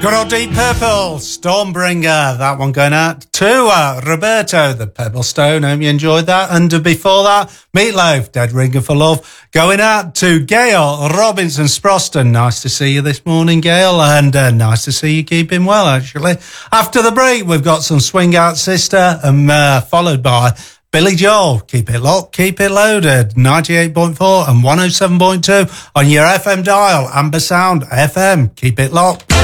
Good old Deep Purple, Stormbringer. That one going out to Roberto, the Pebblestone. Hope you enjoyed that. And before that, Meatloaf, Dead Ringer for Love. Going out to Gail Robinson Sproston. Nice to see you this morning, Gail. And nice to see you keeping well, actually. After the break, we've got some Swing Out Sister, followed by Billy Joel. Keep it locked, keep it loaded. 98.4 and 107.2 on your FM dial. Amber Sound FM. Keep it locked.